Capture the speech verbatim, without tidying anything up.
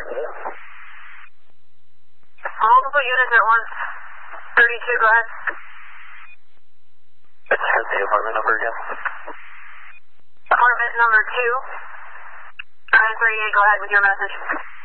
Multiple units at once. thirty-two, go ahead. What's the apartment number again? Apartment number two. nine thirty-eight, go ahead with your message.